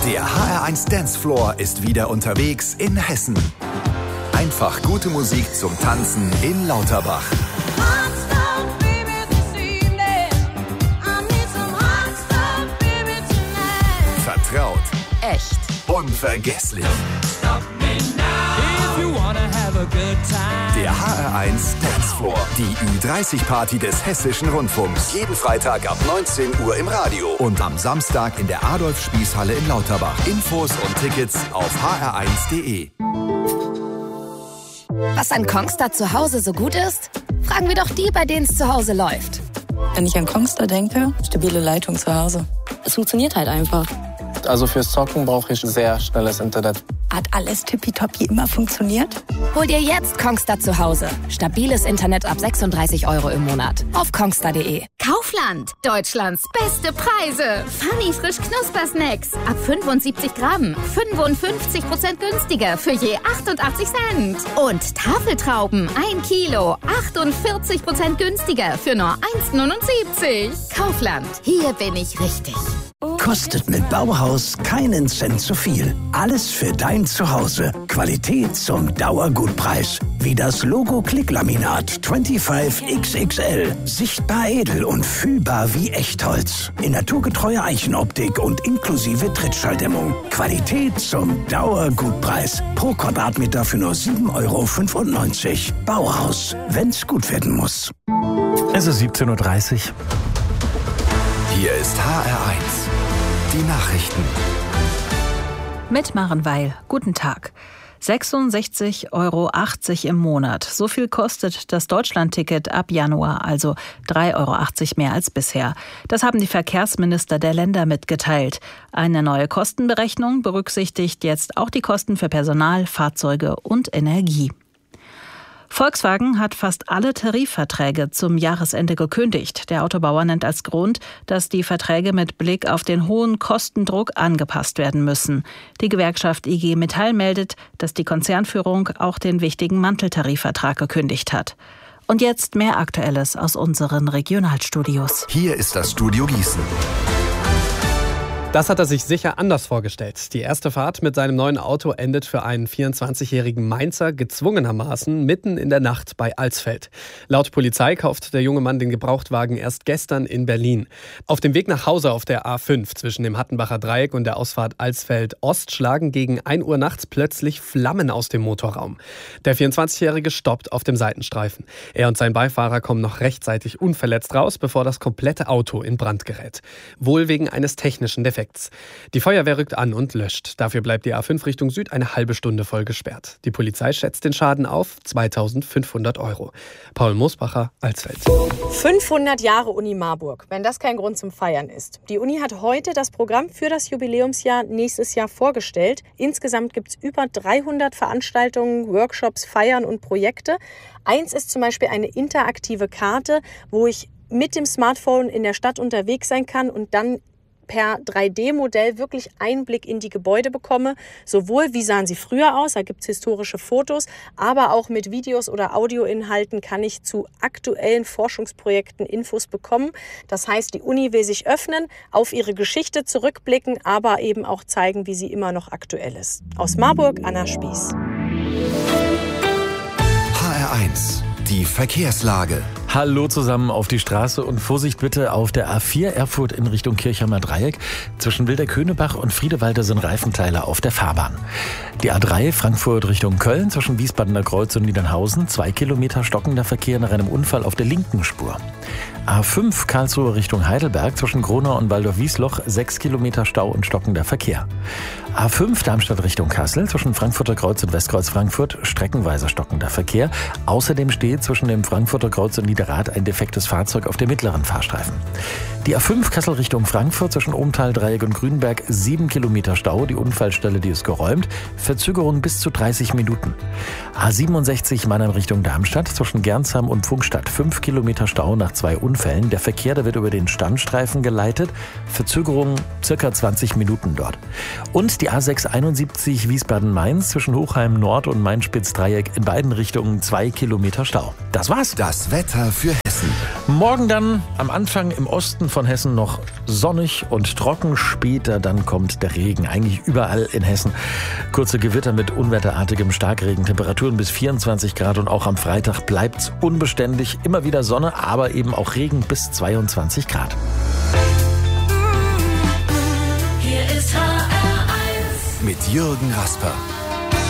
Der HR1 Dancefloor ist wieder unterwegs in Hessen. Einfach gute Musik zum Tanzen in Lauterbach. Vertraut. Echt. Unvergesslich. Der HR1 Dancefloor. Die Ü30-Party des Hessischen Rundfunks. Jeden Freitag ab 19 Uhr im Radio. Und am Samstag in der Adolf-Spieß-Halle in Lauterbach. Infos und Tickets auf hr1.de. Was an Kongstar zu Hause so gut ist? Fragen wir doch die, bei denen es zu Hause läuft. Wenn ich an Kongstar denke, stabile Leitung zu Hause. Es funktioniert halt einfach. Also fürs Zocken brauche ich sehr schnelles Internet. Hat alles tippitoppi immer funktioniert? Hol dir jetzt Kongstar zu Hause. Stabiles Internet ab 36 € im Monat. Auf kongstar.de. Kaufland. Deutschlands beste Preise. Funny frisch Knuspersnacks. Ab 75 Gramm. 55% günstiger für je 88 Cent. Und Tafeltrauben. 1 Kilo. 48% günstiger für nur 1,79. Kaufland. Hier bin ich richtig. Kostet mit Bauhaus keinen Cent zu viel. Alles für dein Zuhause. Qualität zum Dauergutpreis. Wie das Logo Klicklaminat 25XXL. Sichtbar edel und fühlbar wie Echtholz. In naturgetreuer Eichenoptik und inklusive Trittschalldämmung. Qualität zum Dauergutpreis. Pro Quadratmeter für nur 7,95 €. Bauhaus, wenn's gut werden muss. Es ist 17:30 Uhr. Hier ist HR1. Die Nachrichten. Mit Maren Weil. Guten Tag. 66,80 € im Monat. So viel kostet das Deutschlandticket ab Januar, also 3,80 € mehr als bisher. Das haben die Verkehrsminister der Länder mitgeteilt. Eine neue Kostenberechnung berücksichtigt jetzt auch die Kosten für Personal, Fahrzeuge und Energie. Volkswagen hat fast alle Tarifverträge zum Jahresende gekündigt. Der Autobauer nennt als Grund, dass die Verträge mit Blick auf den hohen Kostendruck angepasst werden müssen. Die Gewerkschaft IG Metall meldet, dass die Konzernführung auch den wichtigen Manteltarifvertrag gekündigt hat. Und jetzt mehr Aktuelles aus unseren Regionalstudios. Hier ist das Studio Gießen. Das hat er sich sicher anders vorgestellt. Die erste Fahrt mit seinem neuen Auto endet für einen 24-jährigen Mainzer gezwungenermaßen mitten in der Nacht bei Alsfeld. Laut Polizei kauft der junge Mann den Gebrauchtwagen erst gestern in Berlin. Auf dem Weg nach Hause auf der A5 zwischen dem Hattenbacher Dreieck und der Ausfahrt Alsfeld-Ost schlagen gegen 1 Uhr nachts plötzlich Flammen aus dem Motorraum. Der 24-jährige stoppt auf dem Seitenstreifen. Er und sein Beifahrer kommen noch rechtzeitig unverletzt raus, bevor das komplette Auto in Brand gerät. Wohl wegen eines technischen Defekts. Die Feuerwehr rückt an und löscht. Dafür bleibt die A5 Richtung Süd eine halbe Stunde voll gesperrt. Die Polizei schätzt den Schaden auf 2.500 €. Paul Moosbacher, Alsfeld. 500 Jahre Uni Marburg, wenn das kein Grund zum Feiern ist. Die Uni hat heute das Programm für das Jubiläumsjahr nächstes Jahr vorgestellt. Insgesamt gibt es über 300 Veranstaltungen, Workshops, Feiern und Projekte. Eins ist zum Beispiel eine interaktive Karte, wo ich mit dem Smartphone in der Stadt unterwegs sein kann und dann per 3D-Modell wirklich Einblick in die Gebäude bekomme. Sowohl, wie sahen sie früher aus, da gibt es historische Fotos, aber auch mit Videos oder Audioinhalten kann ich zu aktuellen Forschungsprojekten Infos bekommen. Das heißt, die Uni will sich öffnen, auf ihre Geschichte zurückblicken, aber eben auch zeigen, wie sie immer noch aktuell ist. Aus Marburg, Anna Spieß. HR1. Die Verkehrslage. Hallo zusammen auf die Straße und Vorsicht bitte auf der A4 Erfurt in Richtung Kirchheimer Dreieck. Zwischen Wilderköhnebach und Friedewalde sind Reifenteile auf der Fahrbahn. Die A3 Frankfurt Richtung Köln zwischen Wiesbadener Kreuz und Niedernhausen. 2 Kilometer stockender Verkehr nach einem Unfall auf der linken Spur. A5 Karlsruhe Richtung Heidelberg zwischen Gronau und Waldorf-Wiesloch 6 Kilometer Stau und stockender Verkehr. A5 Darmstadt Richtung Kassel zwischen Frankfurter Kreuz und Westkreuz Frankfurt streckenweise stockender Verkehr. Außerdem steht zwischen dem Frankfurter Kreuz und Niederrad ein defektes Fahrzeug auf dem mittleren Fahrstreifen. Die A5 Kassel Richtung Frankfurt zwischen Ohmtal, Dreieck und Grünberg 7 Kilometer Stau. Die Unfallstelle, die ist geräumt. Verzögerung bis zu 30 Minuten. A67 Mannheim Richtung Darmstadt zwischen Gernsheim und Pfungstadt 5 Kilometer Stau nach 2 Unfällen. Der Verkehr, der wird über den Standstreifen geleitet. Verzögerung circa 20 Minuten dort. Und die A671 Wiesbaden-Mainz zwischen Hochheim Nord und Main-Spitz-Dreieck in beiden Richtungen 2 Kilometer Stau. Das war's. Das Wetter für Hessen. Morgen dann am Anfang im Osten von Hessen noch sonnig und trocken. Später dann kommt der Regen. Eigentlich überall in Hessen. Kurze Gewitter mit unwetterartigem Starkregen. Temperaturen bis 24 Grad und auch am Freitag bleibt's unbeständig. Immer wieder Sonne, aber eben auch Regen bis 22 Grad. Mit Jürgen Rasper.